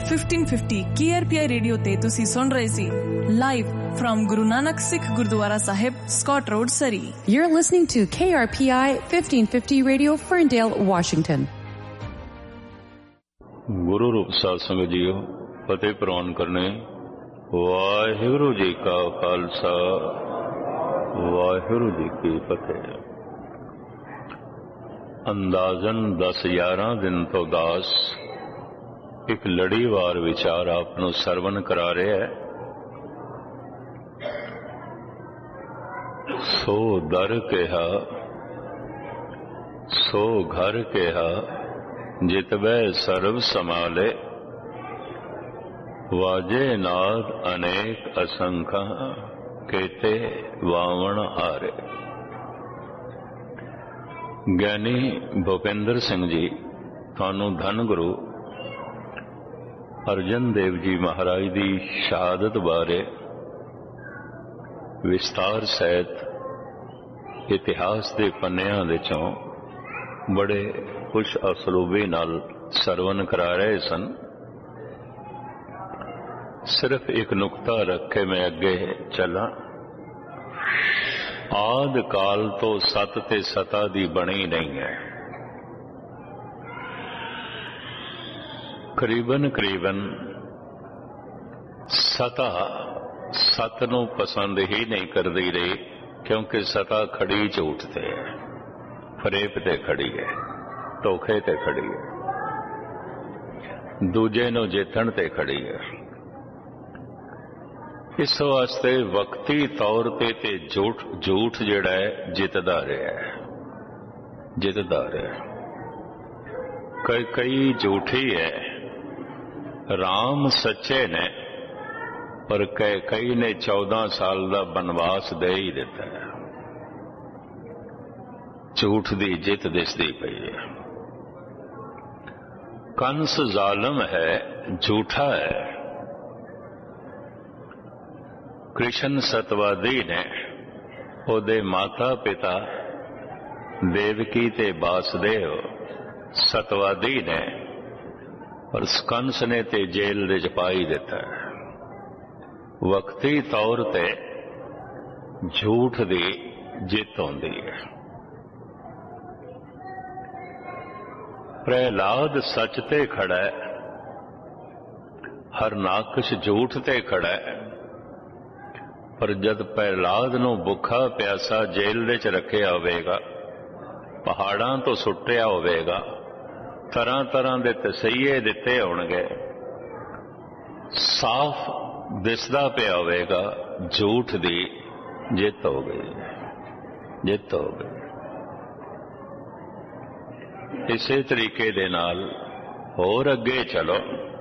1550 KRPI radio ਤੇ ਤੁਸੀਂ ਸੁਣ ਰਹੇ ਸੀ live firm Guru Nanak Sikh Gurdwara Sahib, Scott road, Surrey. You're listening to KRPI 1550 Radio, Ferndale, Washington. ਗੁਰੂ ਰੂਪ ਸਾਧ ਸੰਗਤ ਜੀਓ, ਫਤਿਹ ਪ੍ਰਵਾਨ ਕਰਨੇ। ਵਾਹਿਗੁਰੂ ਜੀ ਕਾ ਖਾਲਸਾ, ਵਾਹਿਗੁਰੂ ਜੀ ਕੀ ਫਤਿਹ। ਅੰਦਾਜ਼ਨ 10-11 ਦਿਨ ਤੋਂ ਦਾਸ ਇੱਕ ਲੜੀਵਾਰ ਵਿਚਾਰ ਆਪ ਨੂੰ ਸਰਵਨ ਕਰਾ ਰਿਹਾ ਹੈ। ਸੋ ਦਰ ਕਿਹਾ, ਸੋ ਘਰ ਕਿਹਾ, ਜਿਤਬੈ ਸਰਬ ਸਮਾਲੇ, ਵਾਜੇ ਨਾਦ ਅਨੇਕ ਅਸੰਖਾ, ਕੇਤੇ ਵਾਵਣ ਹਾਰੇ। ਗਿਆਨੀ ਭੁਪਿੰਦਰ ਸਿੰਘ ਜੀ ਤੁਹਾਨੂੰ ਧੰਨ ਗੁਰੂ ਅਰਜਨ ਦੇਵ ਜੀ ਮਹਾਰਾਜ ਦੀ ਸ਼ਹਾਦਤ ਬਾਰੇ ਵਿਸਤਾਰ ਸਹਿਤ ਇਤਿਹਾਸ ਦੇ ਪੰਨਿਆਂ ਵਿੱਚੋਂ ਬੜੇ ਖੁਸ਼ ਅਸਲੂਬੀ ਨਾਲ ਸਰਵਨ ਕਰਾ ਰਹੇ ਸਨ। ਸਿਰਫ ਇੱਕ ਨੁਕਤਾ ਰੱਖ ਕੇ ਮੈਂ ਅੱਗੇ ਚੱਲਾਂ। ਆਦ ਕਾਲ ਤੋਂ ਸਤ ਤੇ ਸਤਾ ਦੀ ਬਣੀ ਨਹੀਂ ਹੈ। ਕਰੀਬਨ ਸਤਾ ਸਤ ਨੂੰ ਪਸੰਦ ਹੀ ਨਹੀਂ ਕਰਦੀ ਰਹੀ, ਕਿਉਂਕਿ ਸਤਾ ਖੜੀ ਝੂਠ ਤੇ ਹੈ, ਫਰੇਬ ਤੇ ਖੜੀ ਹੈ, ਧੋਖੇ ਤੇ ਖੜੀ ਹੈ, ਦੂਜੇ ਨੂੰ ਜਿੱਤਣ ਤੇ ਖੜੀ ਹੈ। ਇਸ ਵਾਸਤੇ ਵਕਤੀ ਤੌਰ ਤੇ ਝੂਠ ਜਿਹੜਾ ਹੈ ਜਿੱਤਦਾ ਰਿਹਾ ਹੈ। ਕਈ ਝੂਠੀ ਹੈ, ਰਾਮ ਸੱਚੇ ਨੇ, ਪਰ ਕਈ ਨੇ 14 ਸਾਲ ਦਾ ਬਨਵਾਸ ਦੇ ਹੀ ਦਿੱਤਾ ਹੈ। ਝੂਠ ਦੀ ਜਿੱਤ ਦਿਸਦੀ ਪਈ ਹੈ। ਕੰਸ ਜ਼ਾਲਮ ਹੈ, ਝੂਠਾ ਹੈ। ਕ੍ਰਿਸ਼ਨ ਸਤਵਾਦੀ ਨੇ, ਉਹਦੇ ਮਾਤਾ ਪਿਤਾ ਦੇਵਕੀ ਤੇ ਵਾਸੁਦੇਵ ਸਤਵਾਦੀ ਨੇ, ਪਰ ਕੰਸ ਨੇ ਤੇ ਜੇਲ੍ਹ ਦੇ ਚ ਪਾ ਹੀ ਦਿੱਤਾ। ਵਕਤੀ ਤੌਰ ਤੇ ਝੂਠ ਦੀ ਜਿੱਤ ਹੁੰਦੀ ਹੈ। ਪ੍ਰਹਿਲਾਦ ਸੱਚ ਤੇ ਖੜਾ ਹੈ, ਹਰਨਾਕਸ਼ ਝੂਠ ਤੇ ਖੜਾ ਹੈ। ਪਰ ਜਦ ਪ੍ਰਹਿਲਾਦ ਨੂੰ ਭੁੱਖਾ ਪਿਆਸਾ ਜੇਲ੍ਹ ਦੇ ਚ ਰੱਖਿਆ ਹੋਵੇਗਾ, ਪਹਾੜਾਂ ਤੋਂ ਸੁੱਟਿਆ ਹੋਵੇਗਾ, ਤਰ੍ਹਾਂ ਤਰ੍ਹਾਂ ਦੇ ਤਸਈਏ ਦਿੱਤੇ ਹੋਣਗੇ, ਸਾਫ਼ ਦਿਸਦਾ ਪਿਆ ਹੋਵੇਗਾ ਝੂਠ ਦੀ ਜਿੱਤ ਹੋ ਗਈ। ਇਸੇ ਤਰੀਕੇ ਦੇ ਨਾਲ ਹੋਰ ਅੱਗੇ ਚਲੋ।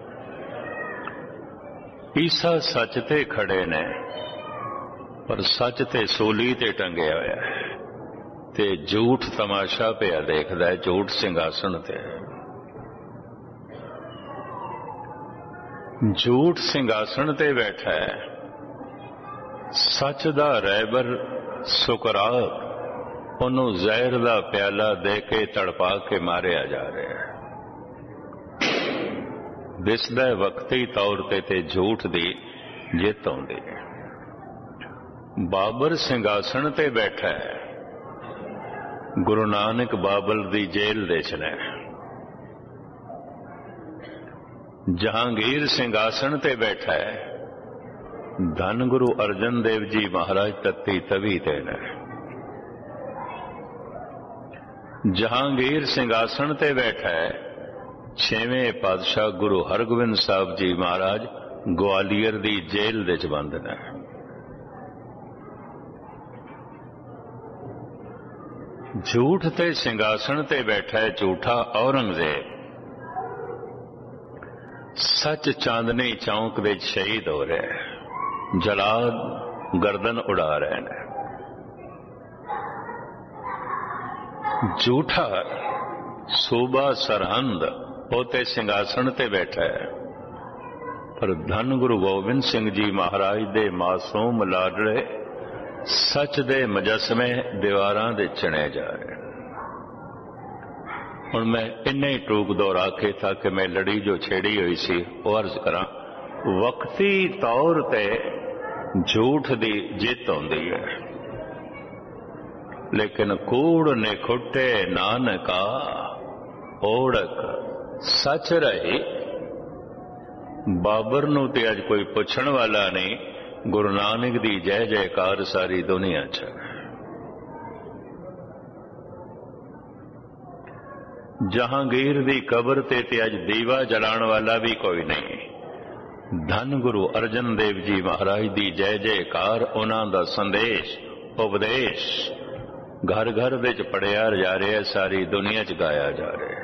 ਈਸਾ ਸੱਚ ਤੇ ਖੜੇ ਨੇ, ਪਰ ਸੱਚ ਤੇ ਸੂਲੀ ਤੇ ਟੰਗਿਆ ਹੋਇਆ ਹੈ, ਤੇ ਝੂਠ ਤਮਾਸ਼ਾ ਪਿਆ ਦੇਖਦਾ ਹੈ, ਝੂਠ ਸਿੰਘਾਸਣ ਤੇ। ਝੂਠ ਸਿੰਘਾਸਣ ਤੇ ਬੈਠਾ ਹੈ। ਸੱਚ ਦਾ ਰਹਿਬਰ ਸੁਕਰਾਤ ਉਹਨੂੰ ਜ਼ਹਿਰ ਦਾ ਪਿਆਲਾ ਦੇ ਕੇ ਤੜਪਾ ਕੇ ਮਾਰਿਆ ਜਾ ਰਿਹਾ ਹੈ। ਦਿਸਦਾ ਵਕਤੀ ਤੌਰ ਤੇ ਝੂਠ ਦੀ ਜਿੱਤ ਆਉਂਦੀ ਹੈ। ਬਾਬਰ ਸਿੰਘਾਸਣ ਤੇ ਬੈਠਾ ਹੈ। ਗੁਰੂ ਨਾਨਕ ਬਾਬਲ ਦੀ ਜੇਲ੍ਹ ਦੇ ਚ ਨੇ। ਜਹਾਂਗੀਰ ਸਿੰਘਾਸਣ ਤੇ ਬੈਠਾ ਹੈ। ਧੰਨ ਗੁਰੂ ਅਰਜਨ ਦੇਵ ਜੀ ਮਹਾਰਾਜ ਤੱਤੀ ਤਵੀ ਤੇ ਨੇ। ਜਹਾਂਗੀਰ ਸਿੰਘਾਸਣ ਤੇ ਬੈਠਾ ਹੈ। 6ਵੇਂ ਪਾਤਸ਼ਾਹ ਗੁਰੂ ਹਰਗੋਬਿੰਦ ਸਾਹਿਬ ਜੀ ਮਹਾਰਾਜ ਗਵਾਲੀਅਰ ਦੀ ਜੇਲ੍ਹ ਦੇ ਚ ਬੰਦ ਨੇ। ਝੂਠ ਤੇ ਸਿੰਘਾਸਣ ਤੇ ਬੈਠਾ ਹੈ ਝੂਠਾ ਔਰੰਗਜ਼ੇਬ। ਸੱਚ ਚਾਂਦਨੀ ਚੌਂਕ ਦੇ ਸ਼ਹੀਦ ਹੋ ਰਿਹਾ ਹੈ। ਜਲਾਦ ਗਰਦਨ ਉਡਾ ਰਹੇ ਨੇ। ਝੂਠਾ ਸੂਬਾ ਸਰਹੰਦ ਉਹਤੇ ਸਿੰਘਾਸਣ ਤੇ ਬੈਠਾ ਹੈ। ਪਰ ਧੰਨ ਗੁਰੂ ਗੋਬਿੰਦ ਸਿੰਘ ਜੀ ਮਹਾਰਾਜ ਦੇ ਮਾਸੂਮ ਲਾਡਲੇ ਸੱਚ ਦੇ ਮੁਜੱਸਮੇ ਦੀਵਾਰਾਂ ਦੇ ਚਿਣੇ ਜਾ ਰਹੇ। हुण मैं इन्ने ही टूक दोहरा के था कि मैं लड़ी जो छेड़ी हुई सी वो अर्ज करा, वक्ती तौर ते झूठ दी जित होंदी है, लेकिन कूड़ ने खुटे नानका ओढ़क सच रही। बाबर नूं ते अज कोई पुछण वाला नहीं, गुरु नानक दी जय जयकार सारी दुनिया च। जहांगीर दी कबर ते अज दीवा जलाण वाला भी कोई नहीं। धन गुरु अर्जन देव जी महाराज दी जय जयकार, उन्हां दा संदेश उपदेश घर घर विच पढ़िया जा रहा है, सारी दुनिया च गाया जा रहा है।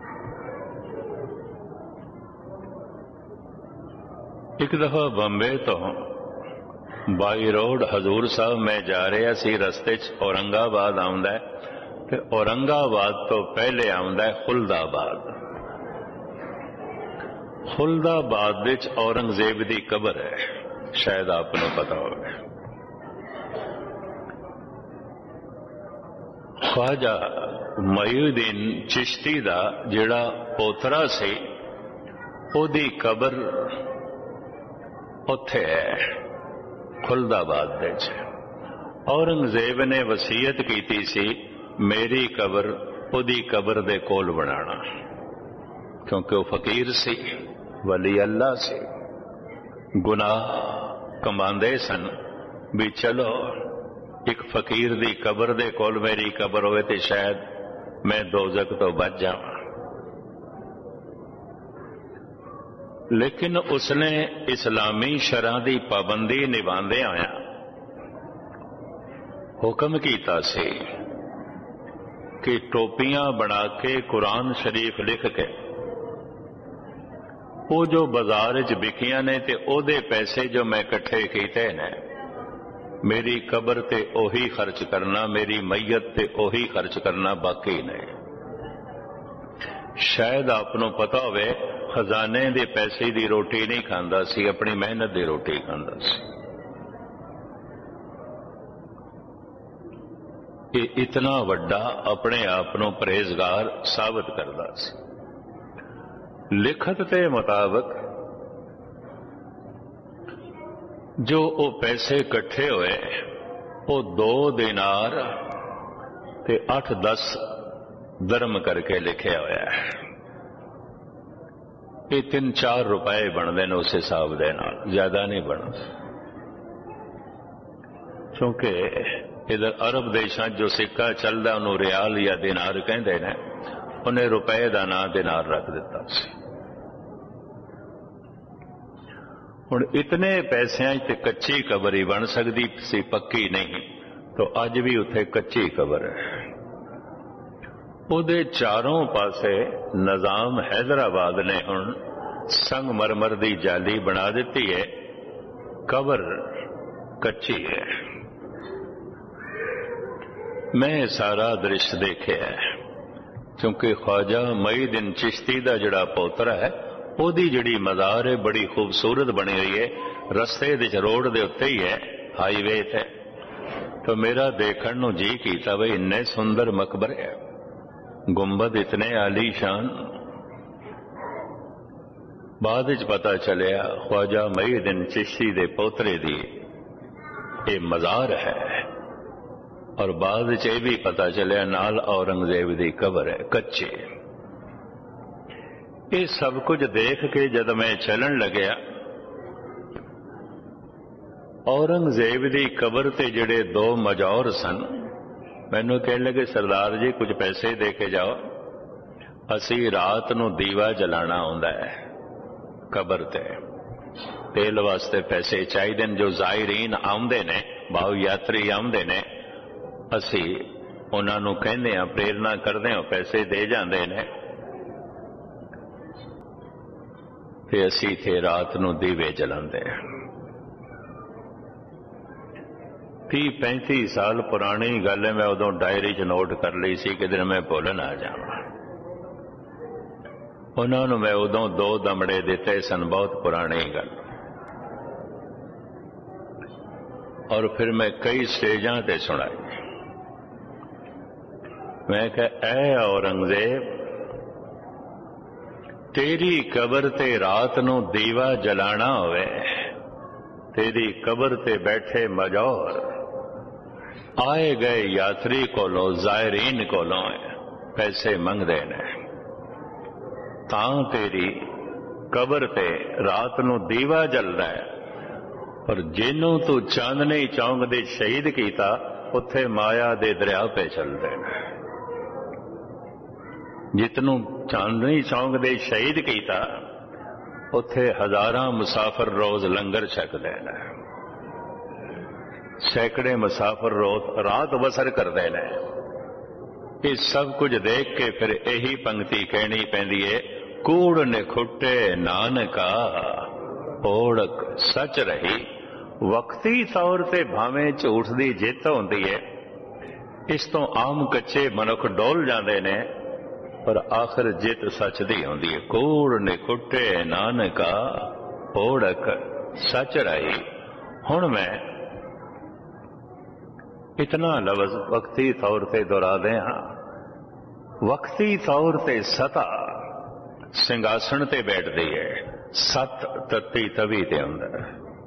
एक दफा बंबे तो बाई रोड हजूर साहब मैं जा रहा सी, रस्ते च औरंगाबाद आउंदा है ते औरंगाबाद तो पहले आउंदा है खुलदाबाद। खुलदाबाद विच औरंगजेब दी कबर है, शायद आपको पता होगा। ख्वाजा मईउद्दीन चिश्ती दा जिहड़ा पोतरा सी, ओदी कबर उत्थे है खुलदाबाद विच। औरंगजेब ने वसीयत की सी मेरी कबर ओदी कबर दे कोल बनाना, क्योंकि वह फकीर सी, वली अल्लाह सी, गुनाह कमांदे सन भी चलो एक फकीर दी कबर दे कोल मेरी कबर होवे ते शायद मैं दोजक तो बच जावां। लेकिन उसने इस्लामी शरह दी पाबंदी निभांदे आया हुक्म कीता सी कि टोपियां बना के कुरान शरीफ लिख के वो जो बाजार च बिकियां ने ते ओदे पैसे जो मैं इकट्ठे कीते ने मेरी कबर ते ओही खर्च करना, मेरी मैयत ते ओही खर्च करना, बाकी नहीं। शायद आपनों पता होवे खजाने दे पैसे दी रोटी नहीं खांदा सी, अपनी मेहनत दी रोटी खांदा सी। ये इतना वड्डा अपने आपनों परहेजगार साबित करदा सी। लिखत के मुताबिक जो वो पैसे इकट्ठे हुए वो 2 दिनार ते 8-10 दरम करके लिखे हुआ है। ये 3-4 रुपए बनते हैं उस हिसाब के नाल, ज्यादा नहीं बनते, क्योंकि इधर अरब देशों जो सिक्का चलता उन्होंने रियाल या दिनार कहते हैं, उन्हें रुपए का नाम दिनार रख दिता सी। हुण इतने पैसों ते कच्ची कबर ही बन सकती सी, पक्की नहीं, तो अज भी उत्थे कच्ची कबर है। उहदे चारों पासे निजाम हैदराबाद ने हुण संगमरमर दी जाली बना दी है, कबर कच्ची है। मैं सारा दृश्य देखे है, क्योंकि ख्वाजा मईउद्दीन चिश्ती दा जिहड़ा पोतरा है ओदी जिहड़ी मज़ार है बड़ी खूबसूरत बनी हुई है, रस्ते दे रोड दे उत्ते ही है, हाईवे ते। तो मेरा देखण नूं जी कीता बई इन्ने सुंदर मकबरे है, गुंबद इतने आलीशान। बाद विच पता चलिया ख्वाजा मईउद्दीन चिश्ती दे पोतरे दी ये मज़ार है, और बाद विच ये भी पता चलिया नाल औरंगजेब दी कबर है कच्ची। ये सब कुछ देख के जब मैं चलन लग्या, औरंगजेब दी कबर ते जिहड़े 2 मजौर सन मैनू कह लगे सरदार जी कुछ पैसे दे के जाओ, असी रात नूं दीवा जलाना आउंदा है कबर ते, तेल वास्ते पैसे चाहिए जो ज़ायरीन आउंदे ने, भाव यात्री आउंदे ने, असी उन्हां नूं कहंदे हां, प्रेरणा करदे हां, पैसे दे जांदे ने ते असी थे रात नूं दीवे जलांदे। 30-35 साल पुरानी गल है, मैं उदों डायरी च नोट कर ली सी कि दिन मैं भुल ना जावां। उन्हां नूं मैं उदों 2 दमड़े दिते सन, बहुत पुरानी गल। और फिर मैं कई स्टेजां ते सुनाई। मैं कहा ऐ औरंगजेब, तेरी कबर ते रात नूं दीवा जलाना होवे, तेरी कबर ते बैठे मजौर आए गए यात्री कोलों ज़ायरीन कोलों पैसे मंगदे ने, तां तेरी कबर ते रात नूं दीवा जलदा है। पर जिन्हों तू चांदनी चौंक दे शहीद कीता उत्थे माया दे दरिया पे चलदे ने। जितनों चांदनी चौंक दे शहीद कीता उत्थे हजारां मुसाफिर रोज लंगर छकदे ने, सैकड़े मुसाफिर रोज रात बसर करते हैं। ये सब कुछ देख के फिर यही पंक्ति कहनी पैंदी है, कूड़ निखुटे नानका ओढ़क सच रही। वक्ती तौर ते भावें झूठ दी जित होंदी है, इस तो आम कच्चे मनुख डोल जाते ने, पर आखिर जित सच दी होंदी है। कूड़ निखुटे नानका ओढ़क सच रही। हुण मैं इतना लफ्ज वक्ती तौर ते दोहरा दे हां। वक्ती तौर ते सता सिंघासन ते बैठदी है, सत तत्ती तवी दे अंदर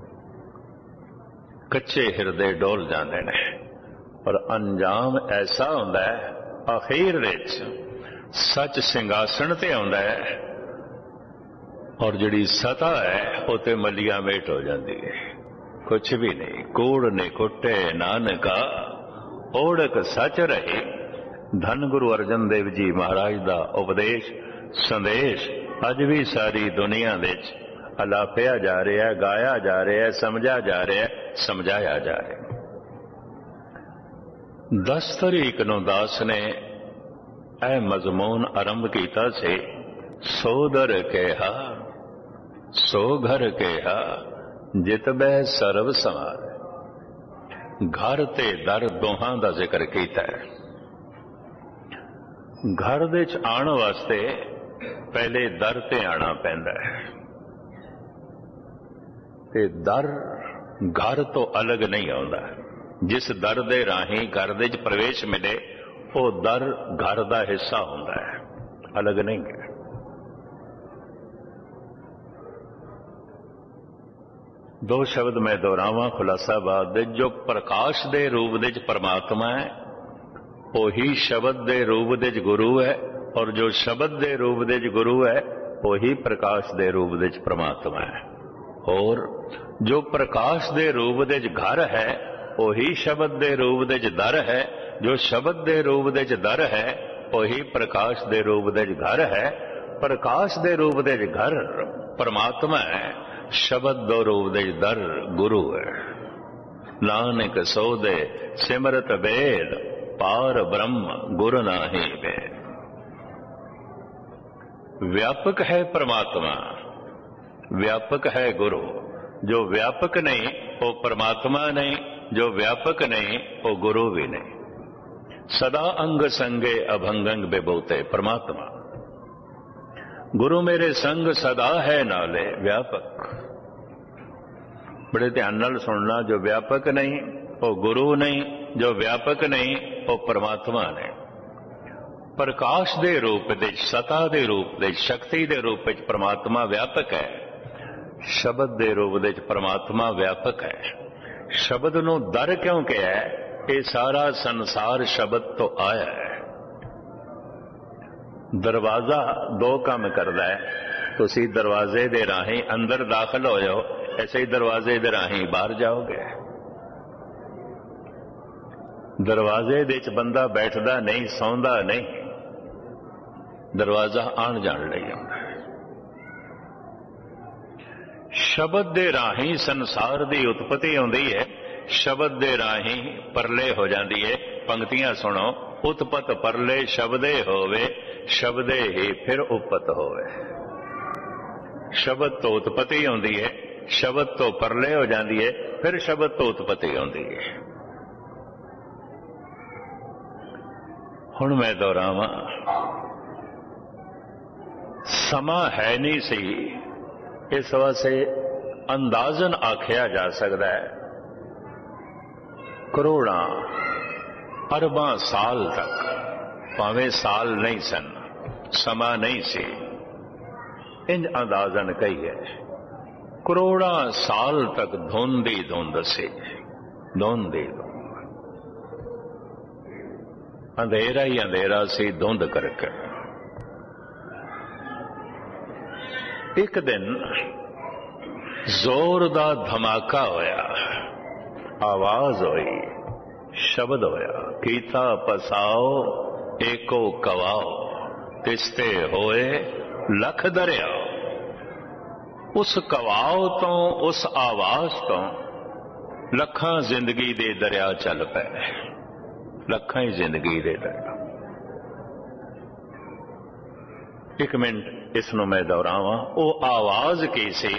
कच्चे हिरदे डोल जाते हैं, पर अंजाम ऐसा होंदा है आखिर विच सच सिंघासन ते आउंदा है और जिहड़ी सता है वो ते मलिया मेट हो जाती है, कुछ भी नहीं। कूड़ ने कुटे नानका ओढ़क सच रही। धन गुरु अर्जन देव जी महाराज दा उपदेश संदेश अज भी सारी दुनिया विच अलापिया जा रहा है, गाया जा रहा है, समझा जा रहा है, समझाया जा रहा है। 10 तारीख नूं दास ने यह मजमून आरंभ किया से, सो दर कहा सो घर कहा जित बह सर्व संवार। घर ते दर दोहां दा जिक्र किया है। घर दे च आण वास्ते पहले दर ते आना पैंदा है, ते दर घर तो अलग नहीं आउंदा। जिस दर दे राही घर दे च प्रवेश मिले वो दर घर दा हिस्सा हुंदा है, अलग नहीं है। दो शब्द मैं दोहरावां खुलासा बाद। जो प्रकाश दे रूप दे च परमात्मा है वही शब्द दे रूप दे च गुरु है, और जो शब्द दे रूप दे च गुरु है वही प्रकाश दे रूप दे च परमात्मा है। और जो प्रकाश दे रूप दे च घर है वही शब्द दे रूप दे च दर है, जो शब्द दे रूप दे च दर है वही प्रकाश दे रूप दे च घर है। प्रकाश दे रूप दे च घर परमात्मा है, शब्द दो रूप दे च दर गुरु है। नानक सो दे सिमरत वेद पार ब्रह्म गुरु नाही वेद। व्यापक है परमात्मा, व्यापक है गुरु। जो व्यापक नहीं वो परमात्मा नहीं, जो व्यापक नहीं वो गुरु भी नहीं। सदा अंग संगे अभंगंग बेबोते परमात्मा। गुरु मेरे संग सदा है नाले व्यापक। बड़े ध्यान नाल सुनना, जो व्यापक नहीं वो गुरु नहीं, जो व्यापक नहीं वो परमात्मा नहीं। प्रकाश दे रूप दे, सता दे रूप दे, शक्ति दे रूप विच परमात्मा व्यापक है। शब्द दे रूप दे परमात्मा व्यापक है। शब्द नूं दर क्यों कहा है? ये सारा संसार शब्द तो आया है। दरवाजा दो काम करता है। तुसी दरवाजे दे राही अंदर दाखिल हो जाओ, ऐसे ही दरवाजे दे राही बाहर जाओगे। दरवाजे दे च बंदा बैठदा नहीं, सौंदा नहीं, दरवाजा आण जाण लई आउंदा है। शब्द दे राही संसार दी उत्पत्ति होंदी है, शब्द दे राही परले हो जाती है। पंक्तियां सुनो, उत्पत परले शब्दे होवे, शब्दे ही फिर उपत होवे। शब्द तो उत्पत्ति होंदी है, शब्द तो परले हो जाती है, फिर शब्द तो उत्पत्ति होंदी है। हुण मैं दोहरावां, समा है नहीं सी, इस वास्ते अंदाजन आख्या जा सकता है करोड़ां अरबां साल तक, भावें साल नहीं सन, समा नहीं सी, इंज अंदाजन कही है, करोड़ा साल तक धुंध ही धुंध सी, धुंध ही धुंध, अंधेरा ही अंधेरा सी धुंध करके। एक दिन जोर दा धमाका होया, आवाज हुई, शब्द होया, कीता पसाओ एको कवाओ, तिसते होए लख दरिया। उस कवाओ तो, उस आवाज तो लखां जिंदगी दे दरिया चल पे, लखां ही जिंदगी दे दरिया। एक मिनट इसनों मैं दोहरावां, ओ आवाज की सी,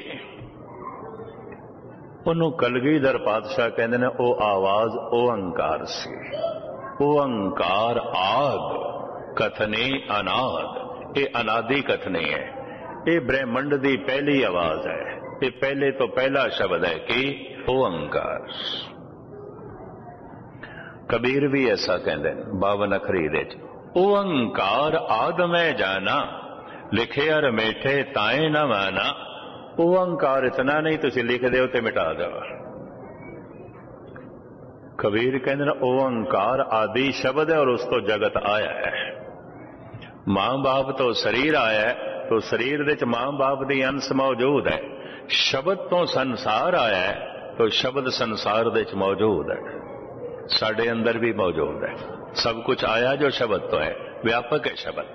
उन्होंने कलगीधर पातशाह कहते ने ओ आवाज ओंकार सी। ओंकार आद कथने अनाद, ये अनादि कथने है, ये ब्रह्मंड की पहली आवाज है, ये पहले तो पहला शब्द है कि ओंकार। कबीर भी ऐसा कहते हैं 52 अखरी दे, ओंकार आद मैं जाना, लिखे अर मेठे ताए न माना। ओंकार इतना नहीं तुसी लिख दो तो मिटा दो। कबीर कहते हैं ओंकार आदि शब्द है और उस तो जगत आया है। मां बाप तो शरीर आया है, तो शरीर दे मां बाप दी अंश मौजूद है। शब्द तो संसार आया है, तो शब्द संसार दे मौजूद है, साडे अंदर भी मौजूद है। सब कुछ आया जो शब्द तो है, व्यापक है शब्द।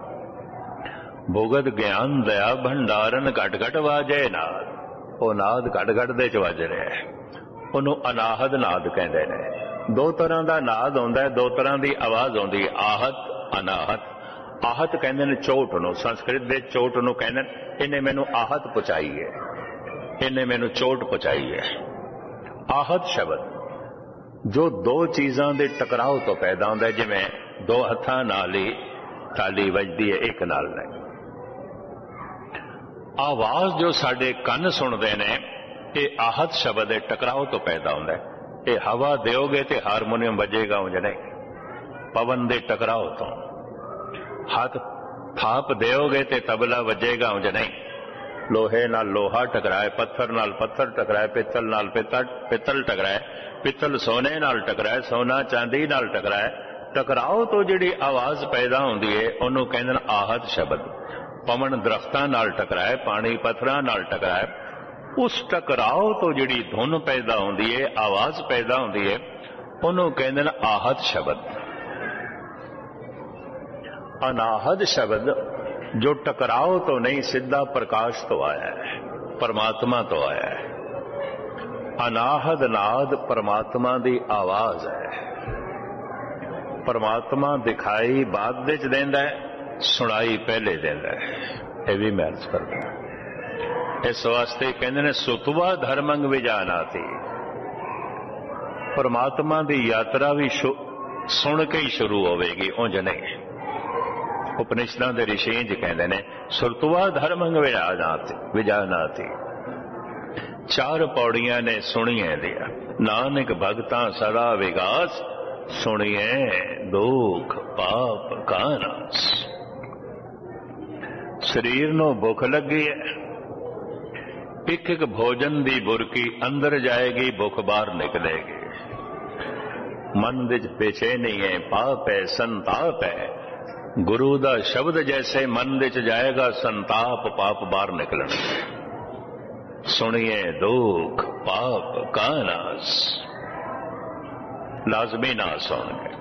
भुगत ज्ञान दया भंडारन घट घट वाजे नाद, वो नाद घट घट दे च वज रहा है, उन्होंने अनाहद नाद कहते हैं। दो तरह का नाद होंदा है, दो तरह की आवाज होंदी है, आहत अनाहत। आहत कहते हैं चोट नूं, संस्कृत दे चोट नूं कहते हैं, इन्हें मैनू आहत पहुंचाई है, इन्हें मैनू चोट पहुंचाई है। आहत शब्द जो दो चीज़ों के टकराव तो पैदा होता है, जिवें दो हत्थां नाल ही ताली वजदी है, एक नाल नहीं। आवाज जो साडे कन सुनते हैं, ये आहत शब्द है, टकराव तो पैदा होता है। ये हवा दोगे तो हारमोनियम बजेगा उंज नहीं, पवन के टकराव तो। हाथ थाप दोगे तो तबला वजेगा उंज नहीं। लोहे नाल लोहा टकराए, पत्थर नाल पत्थर टकराए, पित्तल नाल पित्तल टकराए, पित्तल सोने नाल टकराए, सोना चांदी नाल टकराए। टकराव तो जिहड़ी आवाज पैदा होंदी है, उन्होंने कहते हैं आहत शब्द। पवन दरख्तां नाल टकराए, पानी पत्थरां नाल टकराए, उस टकराव तो जिहड़ी धुन पैदा होंदी है, आवाज पैदा होंदी है, उन्होंने कहते हैं आहत शब्द। अनाहद शब्द जो टकराव तो नहीं, सीधा प्रकाश तो आया है, परमात्मा तो आया है। अनाहद नाद परमात्मा की आवाज है। परमात्मा दिखाई बाद विच देंदा है, सुनाई पहले देंदा है। यह भी मैं अर्ज करदा। इस वास्ते कहते ने सुतवा धर्मंग विजाना थी। परमात्मा की यात्रा भी सुन के ही शुरू होगी, उंज नहीं। उपनिषदां दे ऋषि इंज कहते ने सुतवा धर्मंग विजाना थी। 4 पौड़ियां ने सुनिए दिया, नानक भगतां सदा विगास, सुनिए दुख पाप का नाश। शरीर नूं भुख लगी है, एक एक भोजन दी बुरकी अंदर जाएगी, भुख बाहर निकलेगी। मन विच बेचैनी है, पाप है, संताप है। गुरु दा शब्द जैसे मन विच जाएगा, संताप पाप बाहर निकलणगे। सुनिए दुख पाप का नाश, लाजमी नाश होणगे।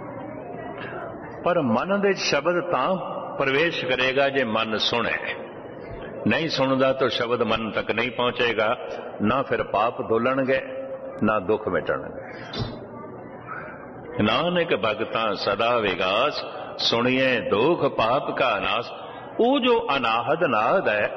पर मन दे शब्द तां प्रवेश करेगा जे मन सुने। नहीं सुनदा तो शब्द मन तक नहीं पहुंचेगा, ना फिर पाप धुलणगे ना दुख मिटणगे। नानक भगतां सदा विगास, सुनिए दुख पाप का नाश। वो जो अनाहद नाद है,